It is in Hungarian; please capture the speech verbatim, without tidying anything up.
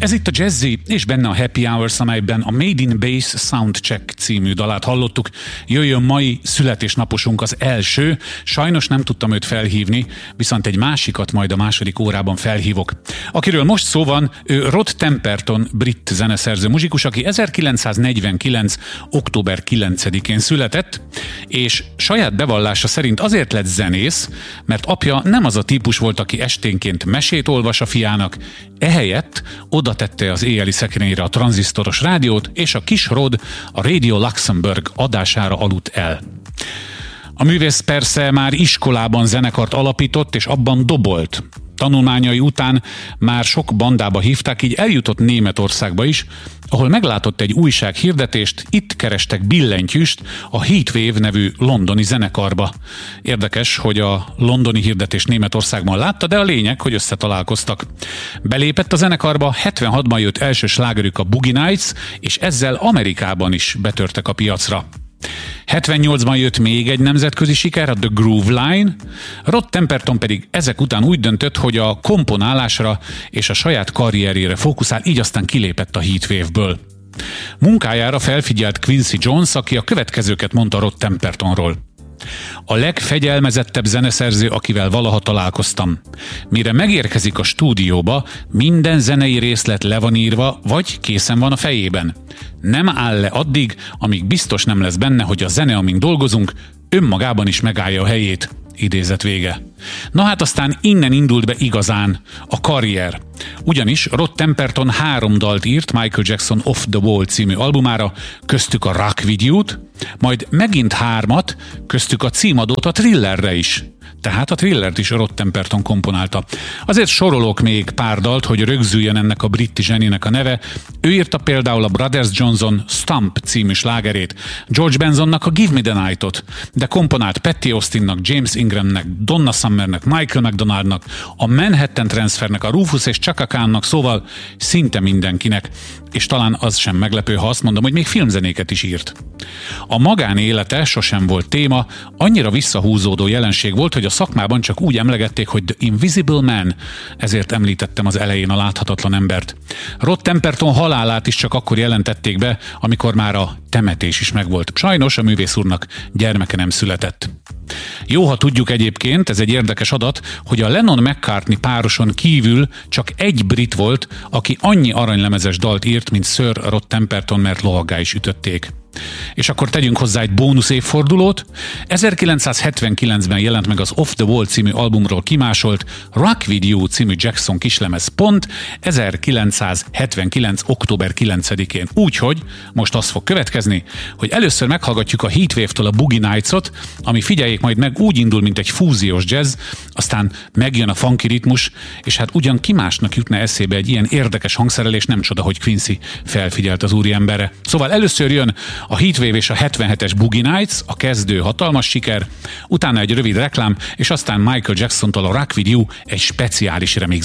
Ez itt a Jazzy, és benne a Happy Hours, amelyben a Made in Bass Soundcheck című dalát hallottuk. Jöjjön mai születésnaposunk az első. Sajnos nem tudtam őt felhívni, viszont egy másikat majd a második órában felhívok. Akiről most szó van, ő Rod Temperton, brit zeneszerző muzsikus, aki ezerkilencszáznegyvenkilenc. október kilencedikén született, és saját bevallása szerint azért lett zenész, mert apja nem az a típus volt, aki esténként mesét olvas a fiának, ehelyett oda tette az éjjeli szekrényre a tranzisztoros rádiót, és a kis Rod a Radio Luxembourg adására aludt el. A művész persze már iskolában zenekart alapított, és abban dobolt. Tanulmányai után már sok bandába hívták, így eljutott Németországba is, ahol meglátott egy újság hirdetést, itt kerestek billentyűst a Heatwave nevű londoni zenekarba. Érdekes, hogy a londoni hirdetés Németországban látta, de a lényeg, hogy összetalálkoztak. Belépett a zenekarba, hetvenhatban jött első slágerük a Boogie Nights, és ezzel Amerikában is betörtek a piacra. hetvennyolcban jött még egy nemzetközi siker, a The Groove Line, Rod Temperton pedig ezek után úgy döntött, hogy a komponálásra és a saját karrierjére fókuszál, így aztán kilépett a Heatwave-ből. Munkájára felfigyelt Quincy Jones, aki a következőket mondta Rod Tempertonról. A legfegyelmezettebb zeneszerző, akivel valaha találkoztam. Mire megérkezik a stúdióba, minden zenei részlet le van írva, vagy készen van a fejében. Nem áll le addig, amíg biztos nem lesz benne, hogy a zene, amin dolgozunk, önmagában is megállja a helyét. Idézet vége. Na hát aztán innen indult be igazán a karrier. Ugyanis Rod Temperton három dalt írt Michael Jackson Off the Wall című albumára, köztük a Rock With You-t, majd megint hármat, köztük a címadót a Thrillerre is. Tehát a Thrillert is Rod Temperton komponálta. Azért sorolok még pár dalt, hogy rögzüljön ennek a brit zseninek a neve. Ő írta például a Brothers Johnson Stomp című slágerét, George Bensonnak a Give Me the Night-ot, de komponált Patty Austinnak, James Ingramnek, Donna Summernek, Michael McDonaldnak, a Manhattan Transfernek, a Rufus és Chaka Khannak, szóval szinte mindenkinek. És talán az sem meglepő, ha azt mondom, hogy még filmzenéket is írt. A magánélete sosem volt téma, annyira visszahúzódó jelenség volt, hogy a szakmában csak úgy emlegették, hogy The Invisible Man, ezért említettem az elején a láthatatlan embert. Rod Temperton halálát is csak akkor jelentették be, amikor már a temetés is megvolt. Sajnos a művész úrnak gyermeke nem született. Jó, ha tudjuk egyébként, ez egy érdekes adat, hogy a Lennon-McCartney pároson kívül csak egy brit volt, aki annyi aranylemezes dalt írt, mint Sir Rod Temperton, mert lovaggá is ütötték. És akkor tegyünk hozzá egy bónusz évfordulót. ezerkilencszázhetvenkilencben jelent meg az Off the Wall című albumról kimásolt Rock With You című Jackson kislemez pont ezerkilencszázhetvenkilenc. október kilencedikén. Úgyhogy most az fog következni, hogy először meghallgatjuk a Heatwave-től a Boogie Nights-ot, ami figyeljék majd meg úgy indul, mint egy fúziós jazz, aztán megjön a funky ritmus, és hát ugyan ki másnak jutna eszébe egy ilyen érdekes hangszerelés, nem csoda, hogy Quincy felfigyelt az úriemberre. Szóval először jön a Heatwave és a hetvenhetes Boogie Nights, a kezdő hatalmas siker, utána egy rövid reklám, és aztán Michael Jacksontól a Rock With You egy speciális remix.